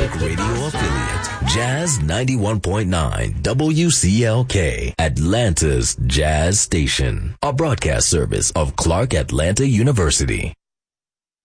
Public Radio affiliate, Jazz 91.9 WCLK, Atlanta's Jazz Station, a broadcast service of Clark Atlanta University.